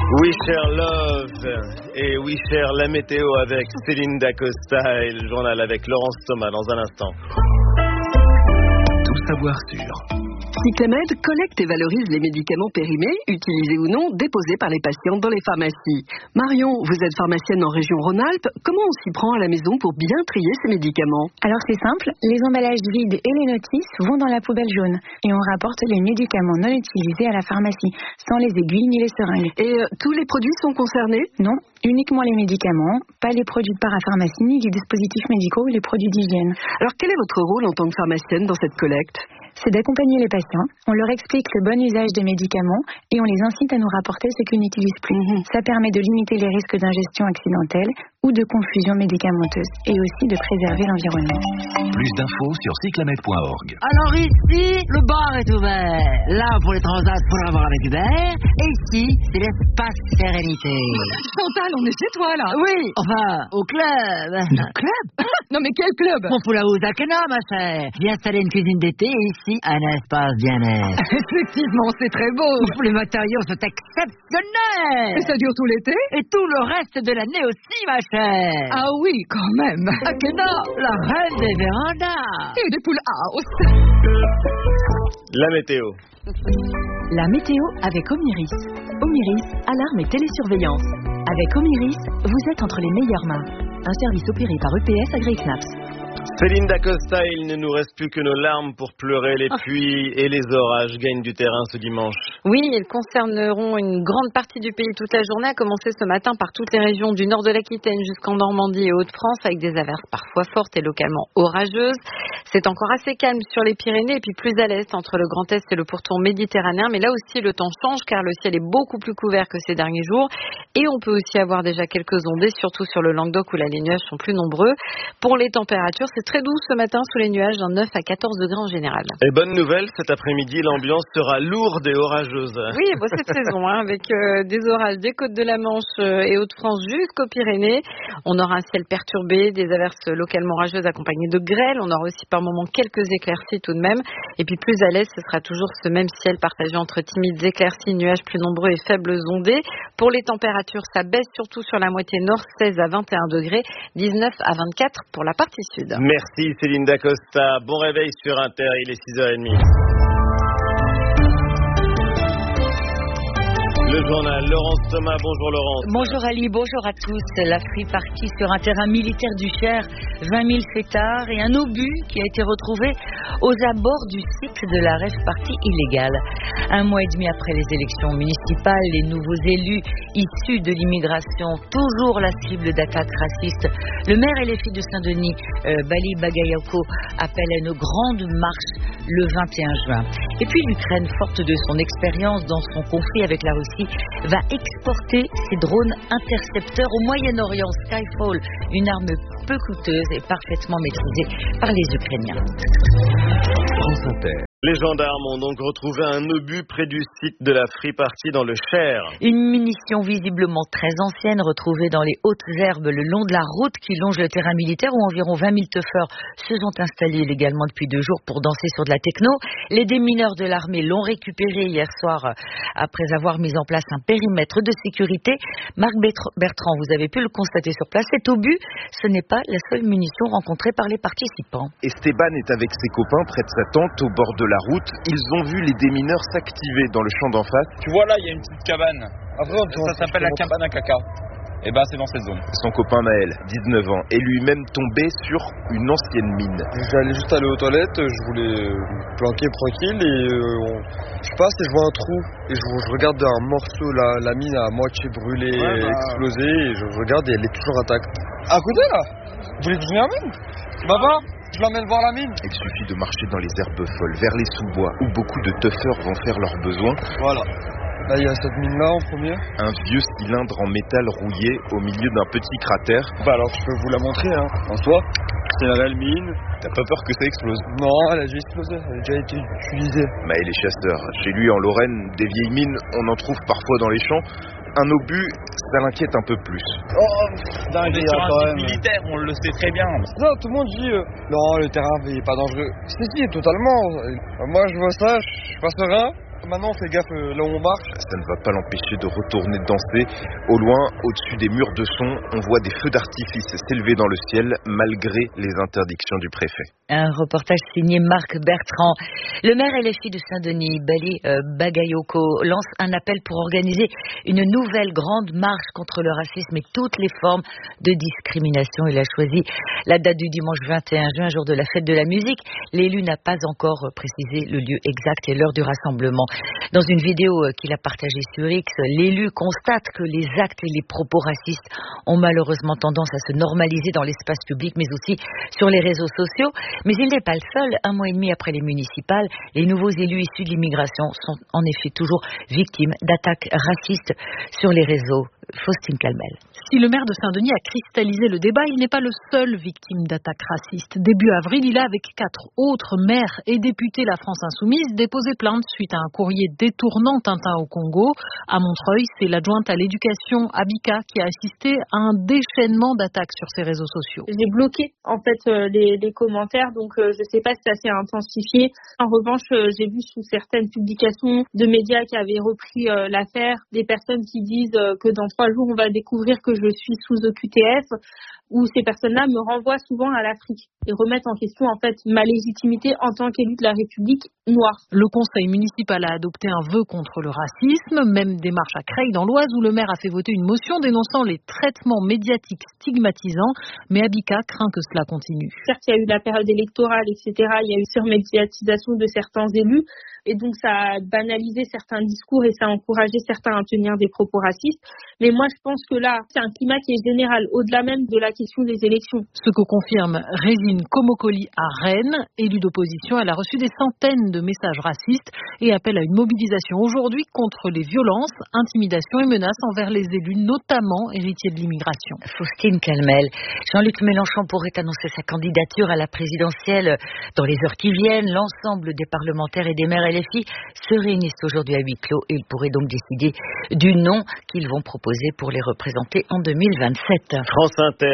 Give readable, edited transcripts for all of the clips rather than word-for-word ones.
We Share Love et We Share la météo avec Céline Dacosta et le journal avec Laurence Thomas dans un instant. Tout savoir sur Cyclamed collecte et valorise les médicaments périmés, utilisés ou non, déposés par les patients dans les pharmacies. Marion, vous êtes pharmacienne en région Rhône-Alpes. Comment on s'y prend à la maison pour bien trier ces médicaments? Alors c'est simple, les emballages vides et les notices vont dans la poubelle jaune. Et on rapporte les médicaments non utilisés à la pharmacie, sans les aiguilles ni les seringues. Et tous les produits sont concernés? Non, uniquement les médicaments, pas les produits de parapharmacie, ni les dispositifs médicaux ou les produits d'hygiène. Alors quel est votre rôle en tant que pharmacienne dans cette collecte? C'est d'accompagner les patients, on leur explique le bon usage des médicaments et on les incite à nous rapporter ce qu'ils n'utilisent plus. Ça permet de limiter les risques d'ingestion accidentelle ou de confusion médicamenteuse et aussi de préserver l'environnement. Plus d'infos sur cyclamed.org. Alors ici, le bar est ouvert. Là, pour les transats, pour avoir avec Hubert. Et ici, c'est l'espace sérénité. Chantal, on est chez toi là. Oui, enfin, au club. Le club? Non mais quel club? Mon poulaou Zakena, ma chère. J'ai installé une cuisine d'été et ici, un espace bien-être. Effectivement, c'est très beau. Les matériaux sont exceptionnels. Et ça dure tout l'été? Et tout le reste de l'année aussi, ma chère. Ah oui, quand même. Akena, la reine des vérandas. Et des poules house. La météo. La météo avec Omiris. Omiris, alarme et télésurveillance. Avec Omiris, vous êtes entre les meilleures mains. Un service opéré par EPS AgriKnaps. Céline Dacosta, il ne nous reste plus que nos larmes pour pleurer. Les pluies et les orages gagnent du terrain ce dimanche. Oui, ils concerneront une grande partie du pays toute la journée, à commencer ce matin par toutes les régions du nord de l'Aquitaine jusqu'en Normandie et Hauts-de-France, avec des averses parfois fortes et localement orageuses. C'est encore assez calme sur les Pyrénées et puis plus à l'est, entre le Grand Est et le pourtour méditerranéen. Mais là aussi, le temps change car le ciel est beaucoup plus couvert que ces derniers jours. Et on peut aussi avoir déjà quelques ondées, surtout sur le Languedoc où là, les nuages sont plus nombreux. Pour les températures, c'est très doux ce matin sous les nuages, d'un 9 à 14 degrés en général. Et bonne nouvelle, cet après-midi, l'ambiance sera lourde et orageuse. Oui, bon, cette saison, avec des orages des côtes de la Manche et Hauts-de-France jusqu'aux Pyrénées. On aura un ciel perturbé, des averses localement orageuses accompagnées de grêle. On aura aussi par moments quelques éclaircies tout de même. Et puis plus à l'est, ce sera toujours ce même ciel partagé entre timides éclaircies, nuages plus nombreux et faibles ondées. Pour les températures, ça baisse surtout sur la moitié nord, 16 à 21 degrés, 19 à 24 pour la partie sud. Merci Céline Dacosta. Bon réveil sur Inter, il est 6h30. Le journal, Laurence Thomas, bonjour Laurence. Bonjour Ali, bonjour à tous. La Free Party sur un terrain militaire du Cher, 20 000 fêtards et un obus qui a été retrouvé aux abords du site de la Rave Party illégale. Un mois et demi après les élections municipales, les nouveaux élus issus de l'immigration, toujours la cible d'attaques racistes. Le maire et les filles de Saint-Denis, Bali Bagayoko, appellent à une grande marche le 21 juin. Et puis l'Ukraine, forte de son expérience dans son conflit avec la Russie, va exporter ses drones intercepteurs au Moyen-Orient. Skyfall, une arme peu coûteuse et parfaitement maîtrisée par les Ukrainiens. France Inter. Les gendarmes ont donc retrouvé un obus près du site de la Free Party dans le Cher. Une munition visiblement très ancienne retrouvée dans les hautes herbes le long de la route qui longe le terrain militaire où environ 20 000 teufeurs se sont installés illégalement depuis 2 jours pour danser sur de la techno. Les démineurs de l'armée l'ont récupéré hier soir après avoir mis en place un périmètre de sécurité. Marc Bertrand, vous avez pu le constater sur place, cet obus, ce n'est pas la seule munition rencontrée par les participants. Esteban est avec ses copains près de sa tente au bord de la route. Ils ont vu les démineurs s'activer dans le champ d'en face. Tu vois là, il y a une petite cabane. Ça s'appelle la cabane à caca. Et ben c'est dans cette zone. Son copain Maël, 19 ans, est lui-même tombé sur une ancienne mine. J'allais juste aller aux toilettes, je voulais me planquer tranquille et je passe et je vois un trou. Et je regarde un morceau, la mine à moitié brûlée, explosée, et je regarde et elle est toujours intacte. À côté là? Vous voulez que je l'emmène? Papa, je l'emmène voir la mine. Il suffit de marcher dans les herbes folles, vers les sous-bois, où beaucoup de teufeurs vont faire leurs besoins. Voilà. Là, il y a cette mine-là en premier. Un vieux cylindre en métal rouillé au milieu d'un petit cratère. Bah alors, je peux vous la montrer, en soi. C'est la réelle mine. T'as pas peur que ça explose? Non, elle a déjà explosé. Elle a déjà été utilisée. Maël est chasseur. Chez lui, en Lorraine, des vieilles mines, on en trouve parfois dans les champs. Un obus, ça l'inquiète un peu plus. On est sur un site militaire, on le sait très bien. Non, tout le monde dit non, le terrain n'est pas dangereux. Si, totalement. Moi, je vois ça, je suis pas serein. Maintenant, on fait gaffe là où on marche. Ça ne va pas l'empêcher de retourner danser. Au loin, au-dessus des murs de son, on voit des feux d'artifice s'élever dans le ciel malgré les interdictions du préfet. Un reportage signé Marc Bertrand. Le maire LFI de Saint-Denis, Bali Bagayoko, lance un appel pour organiser une nouvelle grande marche contre le racisme et toutes les formes de discrimination. Il a choisi la date du dimanche 21 juin, jour de la fête de la musique. L'élu n'a pas encore précisé le lieu exact et l'heure du rassemblement. Dans une vidéo qu'il a partagée sur X, l'élu constate que les actes et les propos racistes ont malheureusement tendance à se normaliser dans l'espace public, mais aussi sur les réseaux sociaux. Mais il n'est pas le seul. Un mois et demi après les municipales, les nouveaux élus issus de l'immigration sont en effet toujours victimes d'attaques racistes sur les réseaux. Faustine Calmel. Si le maire de Saint-Denis a cristallisé le débat, il n'est pas le seul victime d'attaques racistes. Début avril, il a, avec 4 autres maires et députés La France Insoumise, déposé plainte suite à un courrier détournant Tintin au Congo. À Montreuil, c'est l'adjointe à l'éducation, Abika, qui a assisté à un déchaînement d'attaques sur ses réseaux sociaux. J'ai bloqué en fait les commentaires, donc je ne sais pas si ça s'est intensifié. En revanche, j'ai vu sous certaines publications de médias qui avaient repris l'affaire, des personnes qui disent que dans 3 jours, on va découvrir que je suis sous OQTF, où ces personnes-là me renvoient souvent à l'Afrique et remettent en question en fait ma légitimité en tant qu'élu de la République noire. Le conseil municipal a adopté un vœu contre le racisme, même démarche à Creil dans l'Oise où le maire a fait voter une motion dénonçant les traitements médiatiques stigmatisants, mais Abika craint que cela continue. Certes, il y a eu la période électorale, etc., il y a eu surmédiatisation de certains élus, et donc ça a banalisé certains discours et ça a encouragé certains à tenir des propos racistes. Mais moi, je pense que là, c'est un climat qui est général, au-delà même de la question des élections. Ce que confirme Résine Komokoli à Rennes, élue d'opposition. Elle a reçu des centaines de messages racistes et appelle à une mobilisation aujourd'hui contre les violences, intimidations et menaces envers les élus, notamment héritiers de l'immigration. Faustine Calmel. Jean-Luc Mélenchon pourrait annoncer sa candidature à la présidentielle dans les heures qui viennent. L'ensemble des parlementaires et des maires LFI se réunissent aujourd'hui à huis clos et ils pourraient donc décider du nom qu'ils vont proposer pour les représenter en 2027. France Inter,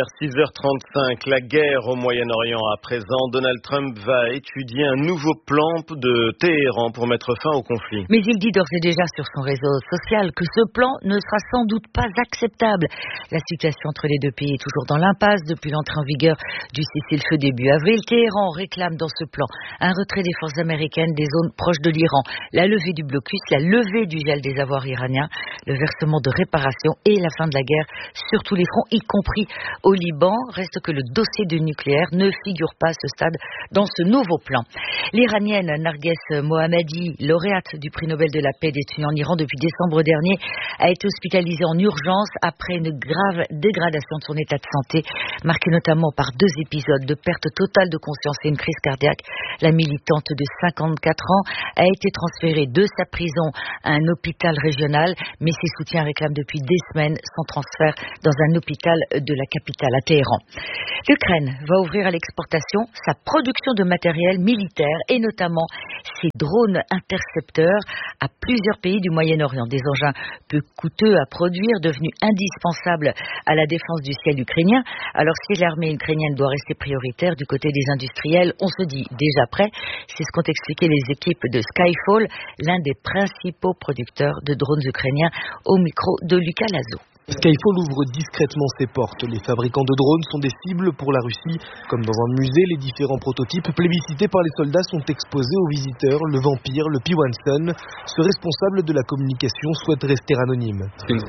6h35, la guerre au Moyen-Orient à présent. Donald Trump va étudier un nouveau plan de Téhéran pour mettre fin au conflit. Mais il dit d'ores et déjà sur son réseau social que ce plan ne sera sans doute pas acceptable. La situation entre les deux pays est toujours dans l'impasse depuis l'entrée en vigueur du cessez-le-feu début avril. Téhéran réclame dans ce plan un retrait des forces américaines des zones proches de l'Iran, la levée du blocus, la levée du gel des avoirs iraniens, le versement de réparations et la fin de la guerre sur tous les fronts, y compris au Liban. Reste que le dossier du nucléaire ne figure pas à ce stade dans ce nouveau plan. L'Iranienne Narges Mohammadi, lauréate du prix Nobel de la paix détenue en Iran depuis décembre dernier, a été hospitalisée en urgence après une grave dégradation de son état de santé, marquée notamment par 2 épisodes de perte totale de conscience et une crise cardiaque. La militante de 54 ans a été transférée de sa prison à un hôpital régional, mais ses soutiens réclament depuis des semaines son transfert dans un hôpital de la capitale à Téhéran. L'Ukraine va ouvrir à l'exportation sa production de matériel militaire et notamment ses drones intercepteurs à plusieurs pays du Moyen-Orient. Des engins peu coûteux à produire, devenus indispensables à la défense du ciel ukrainien. Alors si l'armée ukrainienne doit rester prioritaire du côté des industriels, on se dit déjà prêt. C'est ce qu'ont expliqué les équipes de Skyfall, l'un des principaux producteurs de drones ukrainiens, au micro de Lucas Lazo. Skyfall ouvre discrètement ses portes. Les fabricants de drones sont des cibles pour la Russie. Comme dans un musée, les différents prototypes plébiscités par les soldats sont exposés aux visiteurs. Le Vampire, le P-1 ce responsable de la communication souhaite rester anonyme.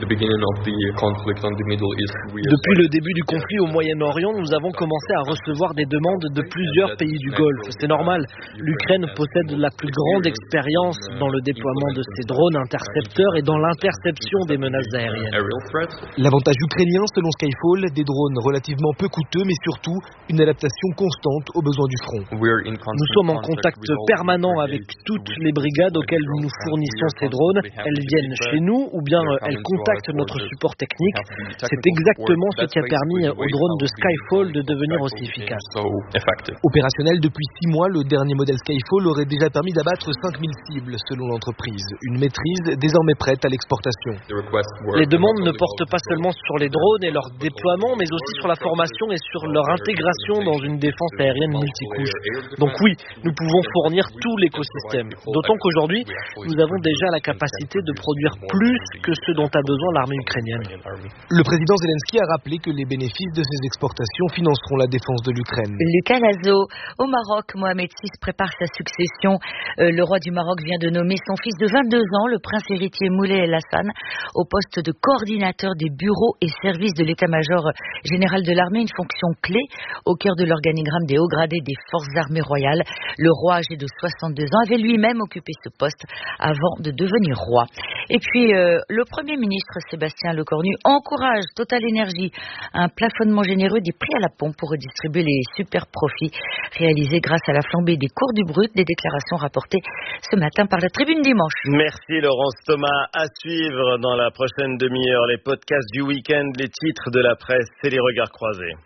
Depuis le début du conflit au Moyen-Orient, nous avons commencé à recevoir des demandes de plusieurs pays du Golfe. C'est normal. L'Ukraine possède la plus grande expérience dans le déploiement de ces drones intercepteurs et dans l'interception des menaces aériennes. L'avantage ukrainien, selon Skyfall, des drones relativement peu coûteux, mais surtout une adaptation constante aux besoins du front. Nous sommes en contact permanent avec toutes les brigades auxquelles nous fournissons ces drones. Elles viennent chez nous ou bien elles contactent notre support technique. C'est exactement ce qui a permis aux drones de Skyfall de devenir aussi efficaces. Opérationnel depuis 6 mois, le dernier modèle Skyfall aurait déjà permis d'abattre 5000 cibles, selon l'entreprise. Une maîtrise désormais prête à l'exportation. Les demandes ne portent porte pas seulement sur les drones et leur déploiement, mais aussi sur la formation et sur leur intégration dans une défense aérienne multicouche. Donc oui, nous pouvons fournir tout l'écosystème. D'autant qu'aujourd'hui, nous avons déjà la capacité de produire plus que ce dont a besoin l'armée ukrainienne. Le président Zelensky a rappelé que les bénéfices de ces exportations financeront la défense de l'Ukraine. Lucas Lazo, au Maroc, Mohamed VI prépare sa succession. Le roi du Maroc vient de nommer son fils de 22 ans, le prince héritier Moulay El Hassan, au poste de coordinateur des bureaux et services de l'état-major général de l'armée, une fonction clé au cœur de l'organigramme des hauts gradés des forces armées royales. Le roi, âgé de 62 ans, avait lui-même occupé ce poste avant de devenir roi. Et puis, le Premier ministre Sébastien Lecornu encourage Total Énergie un plafonnement généreux des prix à la pompe pour redistribuer les super profits réalisés grâce à la flambée des cours du brut, des déclarations rapportées ce matin par la Tribune Dimanche. Merci Laurence Thomas. À suivre dans la prochaine demi-heure les podcasts du week-end, les titres de la presse et les regards croisés.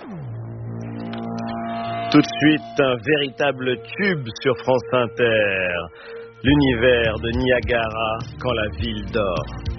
Tout de suite, un véritable tube sur France Inter. L'univers de Niagara quand la ville dort.